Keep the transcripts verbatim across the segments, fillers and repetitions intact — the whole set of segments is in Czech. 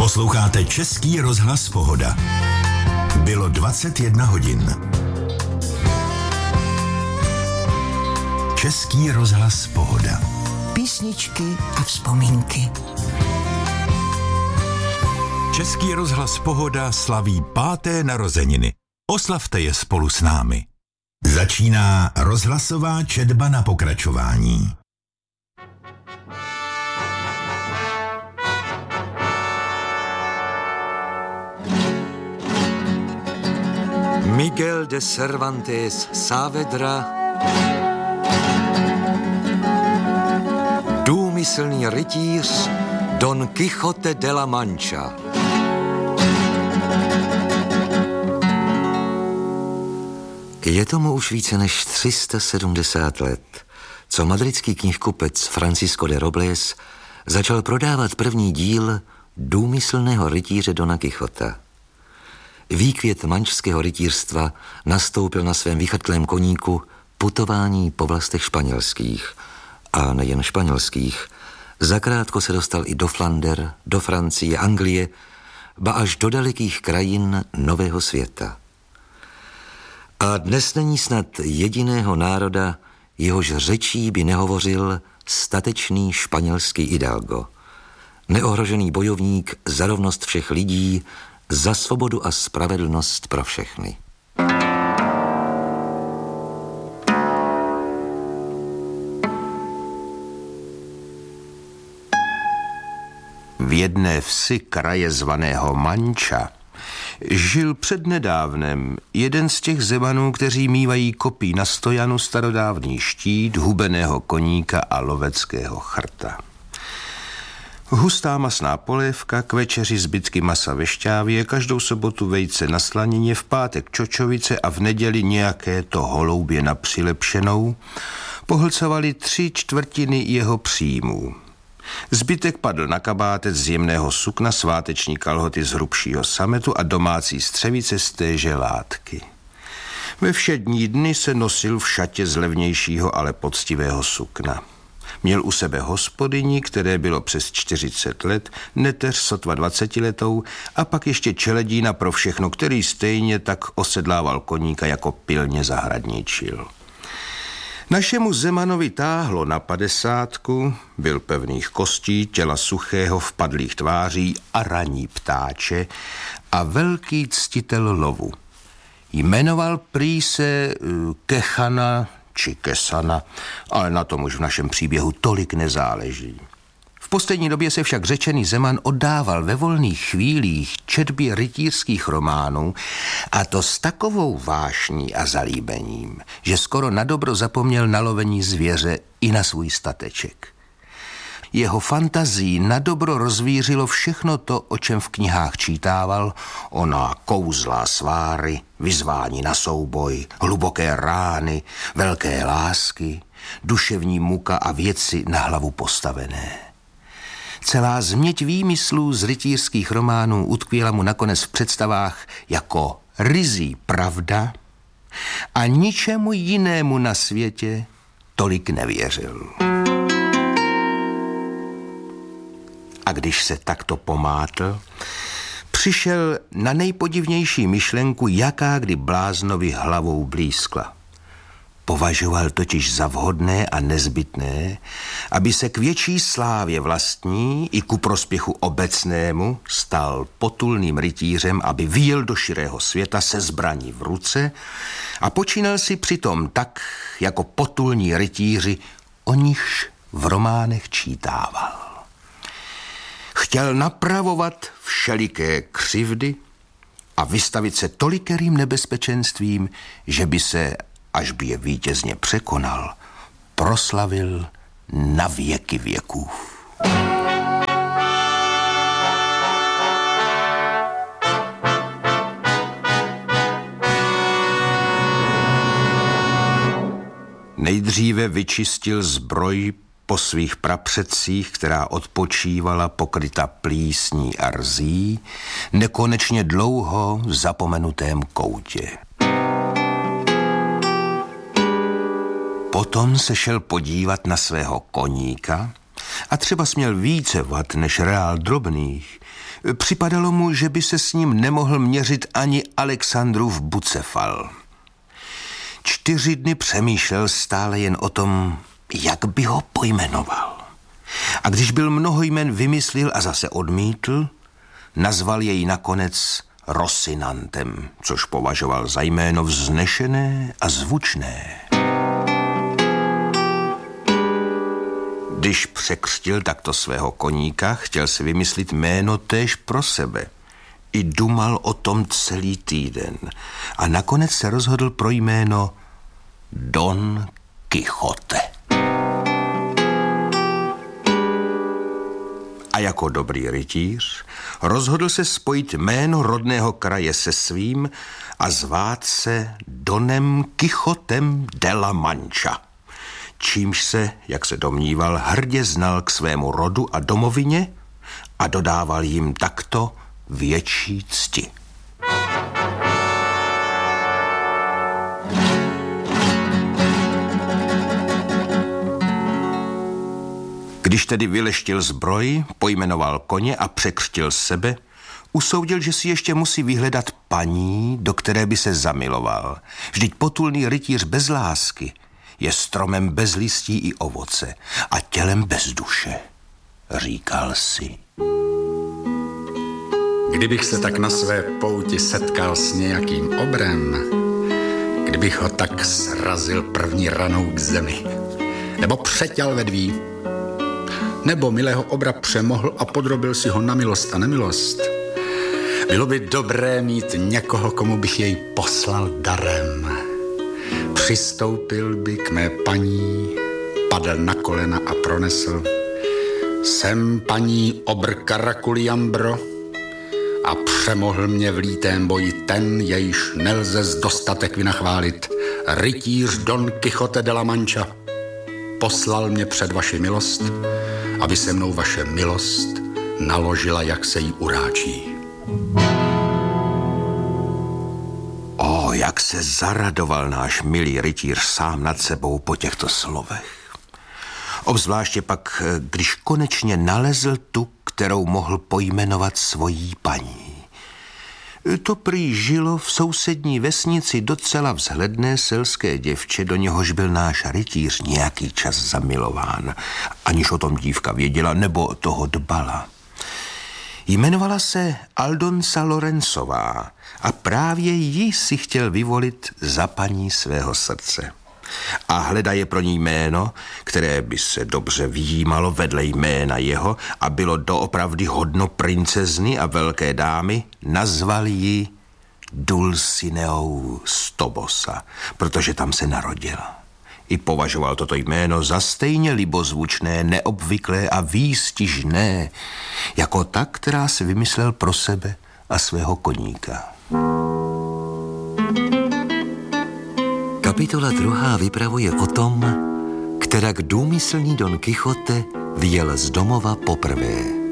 Posloucháte Český rozhlas Pohoda. Bylo dvacet jedna hodin. Český rozhlas Pohoda. Písničky a vzpomínky. Český rozhlas Pohoda slaví páté narozeniny. Oslavte je spolu s námi. Začíná rozhlasová četba na pokračování. Miguel de Cervantes Saavedra, důmyslný rytíř Don Quixote de la Mancha. Je tomu už více než tři sta sedmdesát let, co madridský knihkupec Francisco de Robles začal prodávat první díl důmyslného rytíře Dona Quixota. Výkvět mančského rytířstva nastoupil na svém vychrtlém koníku putování po vlastech španělských. A nejen španělských. Zakrátko se dostal i do Flander, do Francie, Anglie, ba až do dalekých krajin Nového světa. A dnes není snad jediného národa, jehož řečí by nehovořil statečný španělský hidalgo. Neohrožený bojovník za rovnost všech lidí, za svobodu a spravedlnost pro všechny. V jedné vsi kraje zvaného Mancha žil přednedávnem jeden z těch zemanů, kteří mívají kopí na stojanu, starodávný štít, hubeného koníka a loveckého chrta. Hustá masná polévka, k večeři zbytky masa ve šťávě, každou sobotu vejce na slanině, v pátek čočovice a v neděli nějaké to holoubě na přilepšenou, pohlcovali tři čtvrtiny jeho příjmů. Zbytek padl na kabátec z jemného sukna, sváteční kalhoty z hrubšího sametu a domácí střevice z téže látky. Ve všední dny se nosil v šatě z levnějšího, ale poctivého sukna. Měl u sebe hospodyni, které bylo přes čtyřicet let, neteř sotva dvacetiletou a pak ještě čeledína pro všechno, který stejně tak osedlával koníka, jako pilně zahradničil. Našemu Zemanovi táhlo na padesátku, byl pevných kostí, těla suchého, vpadlých tváří a raní ptáče a velký ctitel lovu. Jmenoval prý se Kechana či Kesana, ale na tom už v našem příběhu tolik nezáleží. V poslední době se však řečený Zeman oddával ve volných chvílích četbě rytířských románů, a to s takovou vášní a zalíbením, že skoro nadobro zapomněl na lovení zvěře i na svůj stateček. Jeho fantazii nadobro rozvířilo všechno to, o čem v knihách čítával, ona kouzlá sváry, vyzvání na souboj, hluboké rány, velké lásky, duševní muka a věci na hlavu postavené. Celá změť výmyslů z rytířských románů utkvěla mu nakonec v představách jako ryzí pravda a ničemu jinému na světě tolik nevěřil. A když se takto pomátl, přišel na nejpodivnější myšlenku, jaká kdy bláznovi hlavou blízkla. Považoval totiž za vhodné a nezbytné, aby se k větší slávě vlastní i ku prospěchu obecnému stal potulným rytířem, aby vyjel do širého světa se zbraní v ruce a počínal si přitom tak, jako potulní rytíři, o nichž v románech čítával. Chtěl napravovat všeliké křivdy a vystavit se tolikerým nebezpečenstvím, že by se, až by je vítězně překonal, proslavil na věky věků. Nejdříve vyčistil zbroj po svých prapředcích, která odpočívala pokryta plísní a rzí, nekonečně dlouho v zapomenutém koutě. Potom se šel podívat na svého koníka a třeba směl více vat než reál drobných, připadalo mu, že by se s ním nemohl měřit ani Alexandrův Bucefal. Čtyři dny přemýšlel stále jen o tom, jak by ho pojmenoval. A když byl mnoho jmen vymyslil a zase odmítl, nazval jej nakonec Rosinantem, což považoval za jméno vznešené a zvučné. Když překřtil takto svého koníka, chtěl si vymyslit jméno též pro sebe. I dumal o tom celý týden a nakonec se rozhodl pro jméno Don Quixote. A jako dobrý rytíř rozhodl se spojit jméno rodného kraje se svým a zvát se Donem Quixotem de la Mancha, čímž se, jak se domníval, hrdě znal k svému rodu a domovině a dodával jim takto větší cti. Když tedy vyleštil zbroj, pojmenoval koně a překřtil sebe, usoudil, že si ještě musí vyhledat paní, do které by se zamiloval. Vždyť potulný rytíř bez lásky je stromem bez listí i ovoce a tělem bez duše, říkal si. Kdybych se tak na své pouti setkal s nějakým obrem, kdybych ho tak srazil první ranou k zemi, nebo přeťal vedví, nebo milého obra přemohl a podrobil si ho na milost a nemilost, bylo by dobré mít někoho, komu bych jej poslal darem. Přistoupil by k mé paní, padl na kolena a pronesl: jsem paní obr Karakuliambro a přemohl mě v lítém boji ten, jejž nelze z dostatek vynachválit, rytíř Don Quixote de la Mancha. Poslal mě před vaši milost, aby se mnou vaše milost naložila, jak se jí uráčí. O, jak se zaradoval náš milý rytíř sám nad sebou po těchto slovech. Obzvláště pak, když konečně nalezl tu, kterou mohl pojmenovat svojí paní. To prý žilo v sousední vesnici docela vzhledné selské děvče, do něhož byl náš rytíř nějaký čas zamilován, aniž o tom dívka věděla nebo toho dbala. Jmenovala se Aldonsa Lorenzová a právě ji si chtěl vyvolit za paní svého srdce. A hledaje pro ní jméno, které by se dobře vyjímalo vedle jména jeho a bylo doopravdy hodno princezny a velké dámy, nazval ji Dulcineou z Tobosa, protože tam se narodila. I považoval toto jméno za stejně libozvučné, neobvyklé a výstižné, jako ta, která si vymyslel pro sebe a svého koníka. Kapitola druhá vypravuje o tom, kterak důmyslný Don Quixote vyjel z domova poprvé.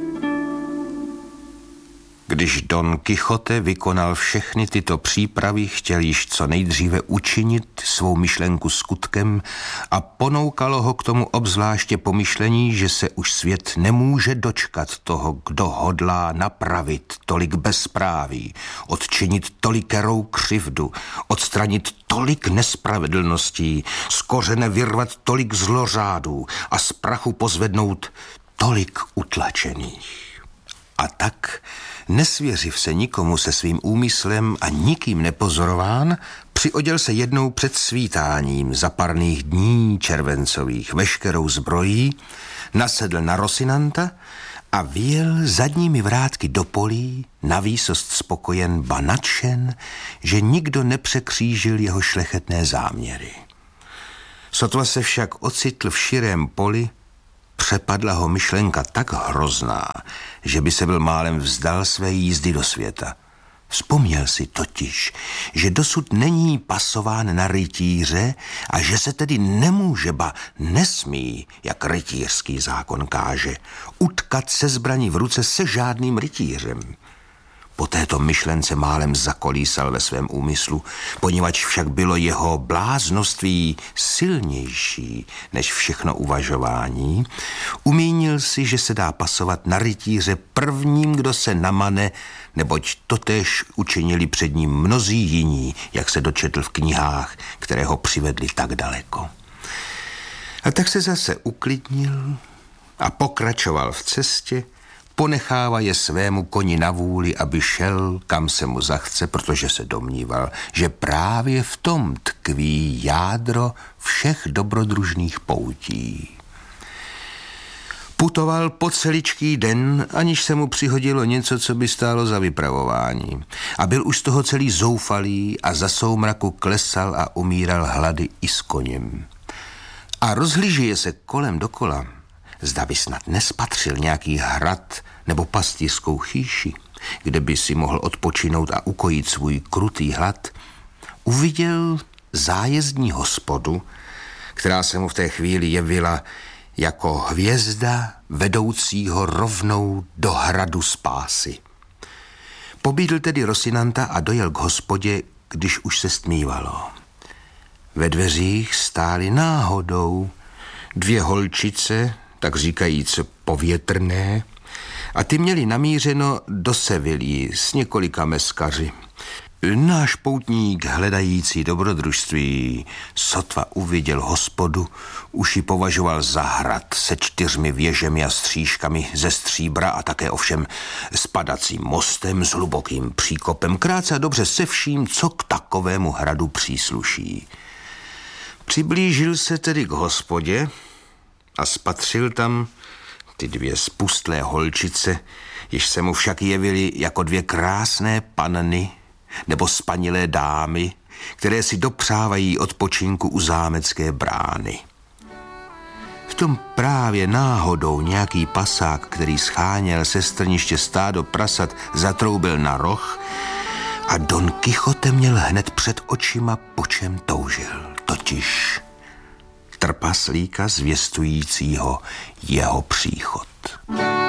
Když Don Quixote vykonal všechny tyto přípravy, chtěl již co nejdříve učinit svou myšlenku skutkem a ponoukalo ho k tomu obzvláště pomyšlení, že se už svět nemůže dočkat toho, kdo hodlá napravit tolik bezpráví, odčinit tolikerou křivdu, odstranit tolik nespravedlností, z kořene vyrvat tolik zlořádů a z prachu pozvednout tolik utlačených. A tak, nesvěřiv se nikomu se svým úmyslem a nikým nepozorován, přioděl se jednou před svítáním zaparných dní červencových veškerou zbrojí, nasedl na Rosinanta a vyjel zadními vrátky do polí, na výsost spokojen, ba nadšen, že nikdo nepřekřížil jeho šlechetné záměry. Sotva se však ocitl v širém poli, přepadla ho myšlenka tak hrozná, že by se byl málem vzdal své jízdy do světa. Vzpomněl si totiž, že dosud není pasován na rytíře a že se tedy nemůže, ba nesmí, jak rytířský zákon káže, utkat se zbraní v ruce se žádným rytířem. po této myšlence málem zakolísal ve svém úmyslu, poněvadž však bylo jeho bláznoství silnější než všechno uvažování, umínil si, že se dá pasovat na rytíře prvním, kdo se namane, neboť totéž učinili před ním mnozí jiní, jak se dočetl v knihách, které ho přivedli tak daleko. A tak se zase uklidnil a pokračoval v cestě, ponechává je svému koni na vůli, aby šel, kam se mu zachce, protože se domníval, že právě v tom tkví jádro všech dobrodružných poutí. Putoval po celičký den, aniž se mu přihodilo něco, co by stálo za vypravování. A byl už z toho celý zoufalý a za soumraku klesal a umíral hlady i s koněm. A rozhlížeje se kolem dokola, zda by snad nespatřil nějaký hrad nebo pastýřskou chýši, kde by si mohl odpočinout a ukojit svůj krutý hlad, uviděl zájezdní hospodu, která se mu v té chvíli jevila jako hvězda vedoucího rovnou do hradu spásy. Pobídl tedy Rosinanta a dojel k hospodě, když už se stmívalo. Ve dveřích stály náhodou dvě holčice, tak říkajíc povětrné, a ty měli namířeno do Sevilí s několika meskaři. Náš poutník, hledající dobrodružství, sotva uviděl hospodu, už ji považoval za hrad se čtyřmi věžemi a stříškami ze stříbra a také ovšem s padacím mostem, s hlubokým příkopem, krátce a dobře se vším, co k takovému hradu přísluší. Přiblížil se tedy k hospodě a spatřil tam ty dvě spustlé holčice, jež se mu však jevily jako dvě krásné panny nebo spanilé dámy, které si dopřávají odpočinku u zámecké brány. V tom právě náhodou nějaký pasák, který scháněl se strniště stádo prasat, zatroubil na roh a Don Kichote měl hned před očima, po čem toužil, totiž trpaslíka zvěstujícího jeho příchod.